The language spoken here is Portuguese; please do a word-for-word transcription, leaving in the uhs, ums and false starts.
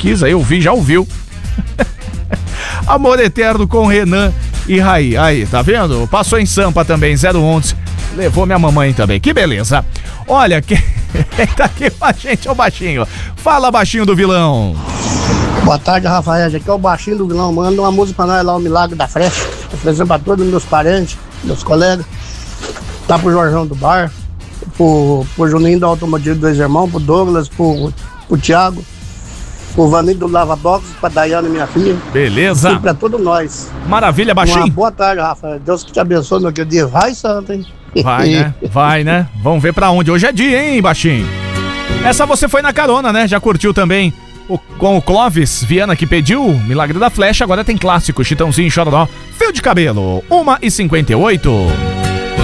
pesquisa, eu vi, já ouviu. Amor Eterno com Renan e Raí. Aí, tá vendo? Passou em Sampa também, zero onze. Levou minha mamãe também, que beleza. Olha, quem tá aqui com a gente é o Baixinho. Fala, Baixinho do Vilão. Boa tarde, Rafael. Aqui é o Baixinho do Vilão. Manda uma música pra nós lá, o Milagre da Frecha. Oferecendo pra todos os meus parentes, meus colegas. Tá pro Jorjão do Bar, pro, pro Juninho do Automotivo Dois Irmãos, pro Douglas, pro, pro Thiago, pro Vaninho do Lava Box, pra Dayana, minha filha. Beleza. E pra todos nós. Maravilha, Baixinho. Uma boa tarde, Rafael. Deus que te abençoe no aquele dia. Vai, santo, hein? Vai, né? Vai, né? Vamos ver pra onde. Hoje é dia, hein, Baixinho? Essa você foi na carona, né? Já curtiu também o, com o Clóvis Viana que pediu Milagre da Flecha. Agora tem clássico, Chitãozinho e Chororó. Fio de cabelo, uma e cinquenta e oito.